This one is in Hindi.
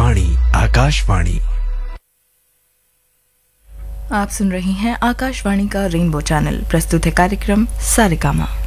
वाणी आकाशवाणी। आप सुन रहे हैं आकाशवाणी का रेनबो चैनल। प्रस्तुत है कार्यक्रम सारेगामा।